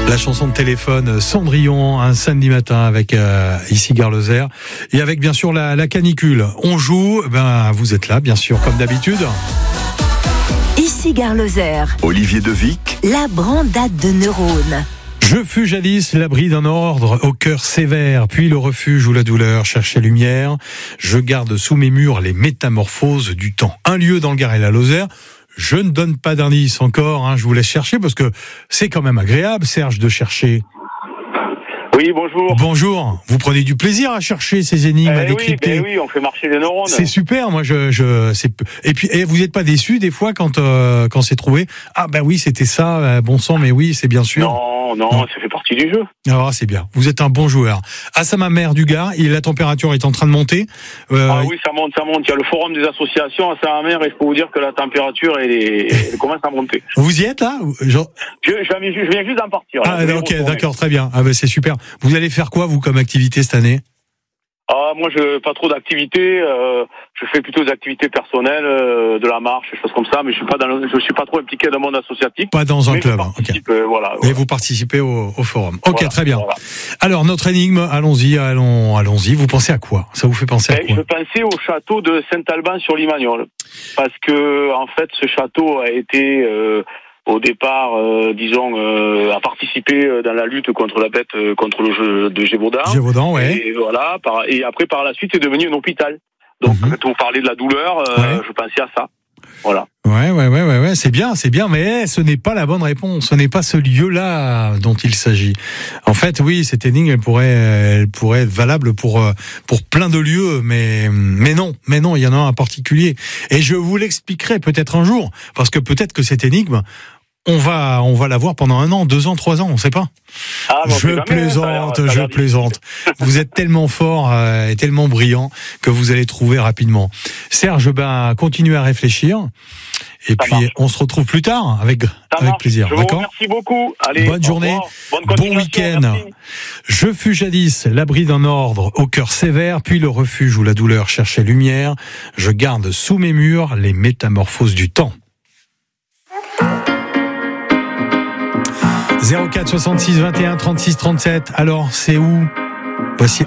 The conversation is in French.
La chanson de téléphone Cendrillon, un samedi matin avec ici Gare Lozère et avec bien sûr la canicule. On joue, vous êtes là bien sûr comme d'habitude. Ici Gare Lozère. Olivier Devic. La brandade de neurones. Je fus jadis l'abri d'un ordre au cœur sévère, puis le refuge où la douleur cherchait lumière. Je garde sous mes murs les métamorphoses du temps. Un lieu dans le Gard et la Lozère. Je ne donne pas d'indice encore, je vous laisse chercher parce que c'est quand même agréable, Serge, de chercher. Oui, bonjour. Bonjour. Vous prenez du plaisir à chercher ces énigmes, à décrypter. Oui, on fait marcher les neurones. C'est super. Moi, et puis, vous n'êtes pas déçu des fois quand c'est trouvé. Ah oui, c'était ça. Bon sang, mais oui, c'est bien sûr. Non, ça fait partie du jeu. Alors c'est bien. Vous êtes un bon joueur. À Saint-Mamère du Gard, la température est en train de monter. Oui, ça monte. Il y a le forum des associations à Saint-Mamère et je peux vous dire que la température elle commence à monter. Vous y êtes là? Je viens juste d'en partir. Là. Ok, d'accord, très bien. C'est super. Vous allez faire quoi vous comme activité cette année? Moi, je pas trop d'activités. Je fais plutôt des activités personnelles, de la marche, des choses comme ça. Mais je suis pas trop impliqué dans le monde associatif. Pas dans un club. Voilà. Et vous participez au forum. Ok, voilà, très bien. Voilà. Alors notre énigme, allons-y. Vous pensez à quoi? Ça vous fait penser à quoi? Je pensais au château de Saint-Alban sur Limagnole, parce que en fait, ce château a été au départ, a participé dans la lutte contre la bête, contre le jeu de Gévaudan. Gévaudan, ouais. Et voilà. Et après, par la suite, c'est devenu un hôpital. Donc, quand on parlait de la douleur, je pensais à ça. Voilà. Ouais, c'est bien, mais ce n'est pas la bonne réponse. Ce n'est pas ce lieu-là dont il s'agit. En fait, oui, cette énigme, elle pourrait être valable pour plein de lieux, mais non, il y en a un en particulier. Et je vous l'expliquerai peut-être un jour, parce que peut-être que cette énigme, on va la voir pendant 1 an, 2 ans, 3 ans, on sait pas. Je plaisante. Vous êtes tellement fort et tellement brillant que vous allez trouver rapidement. Serge, continuez à réfléchir. Et puis, on se retrouve plus tard avec plaisir. Je vous remercie beaucoup. Allez, bonne journée, bon week-end. Merci. Je fus jadis l'abri d'un ordre au cœur sévère, puis le refuge où la douleur cherchait lumière. Je garde sous mes murs les métamorphoses du temps. 04 66 21 36 37. Alors, c'est où? Voici